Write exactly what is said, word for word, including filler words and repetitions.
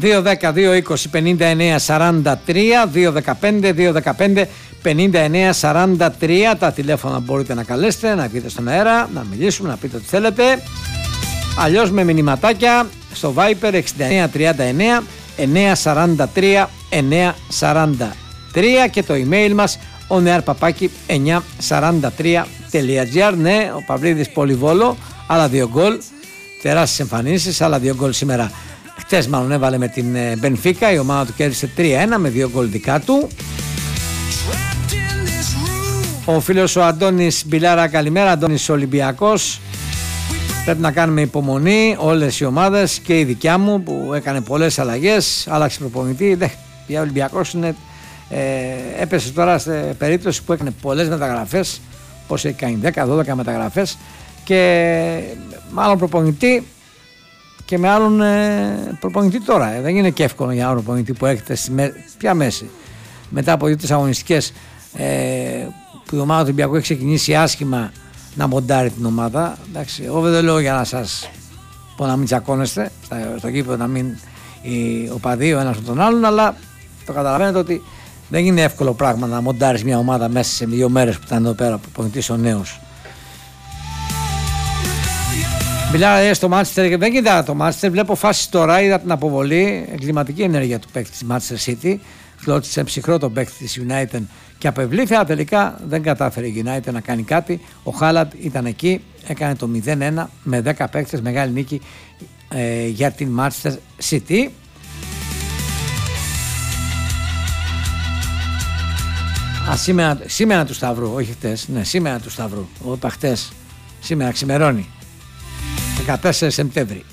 δύο δέκα δύο είκοσι πενήντα εννέα σαράντα τρία, δύο δεκαπέντε δύο δεκαπέντε πενήντα εννέα σαράντα τρία τα τηλέφωνα μπορείτε να καλέσετε, να βγείτε στον αέρα, να μιλήσουμε, να πείτε ό,τι θέλετε. Αλλιώς με μηνυματάκια στο Viber εξήντα εννέα τριάντα εννέα εννέα σαράντα τρία εννέα σαράντα τρία και το email μας oneair παπάκι εννιακόσια σαράντα τρία τελεία gr. Ναι, ο Παυλίδης Πολυβόλο, άλλα δύο γκολ, τεράστιες εμφανίσεις, άλλα δύο γκολ σήμερα. Χτες μάλλον έβαλε με την Μπενφίκα, η ομάδα του κέρδισε τρία ένα με δύο γκολ δικά του. Ο φίλος ο Αντώνης Μπιλάρα, καλημέρα. Αντώνης Ολυμπιακός. Πρέπει να κάνουμε υπομονή όλες οι ομάδες και η δικιά μου που έκανε πολλές αλλαγές, άλλαξε προπονητή. Ο Ολυμπιακός είναι, ε, έπεσε τώρα σε περίπτωση που έκανε πολλές μεταγραφές, πώς έχει κάνει δέκα δώδεκα μεταγραφές και μάλλον προπονητή και με άλλον ε, προπονητή τώρα. Ε, δεν είναι και εύκολο για άλλον προπονητή που έχετε στη με, πια μέση. Μετά από δύο-τρεις αγωνιστικές ε, που η ομάδα του Ολυμπιακού έχει ξεκινήσει άσχημα να μοντάρει την ομάδα. Εντάξει, εγώ δεν λέω για να σας πω να μην τσακώνεστε στο γήπεδο, να μην οι οπαδοί ο ένας με τον άλλον, αλλά το καταλαβαίνετε ότι δεν είναι εύκολο πράγμα να μοντάρεις μια ομάδα μέσα σε δύο μέρες που ήταν εδώ πέρα προπονητής ο νέος. Μιλάω στο Manchester, δεν κοιτάω το Manchester, βλέπω φάσεις τώρα, είδα την αποβολή, εγκληματική ενέργεια του παίκτη της Manchester City, χλώτησε ψυχρό τον παίκτη της United και απευλήθη, αλλά τελικά δεν κατάφερε η United να κάνει κάτι. Ο Χάλαντ ήταν εκεί, έκανε το μηδέν ένα με δέκα παίκτες, μεγάλη νίκη ε, για την Manchester City. Α, σήμερα, σήμερα του Σταυρού, όχι χτες, ναι, σήμερα του Σταυρού, όχι χτες, σήμερα ξημερώνει, δεκατέσσερις Σεπτέμβρη.